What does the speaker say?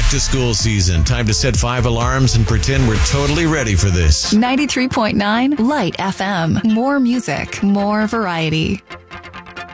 to school season. Time to set 5 alarms and pretend we're totally ready for this. 93.9 Light FM. More music, more variety.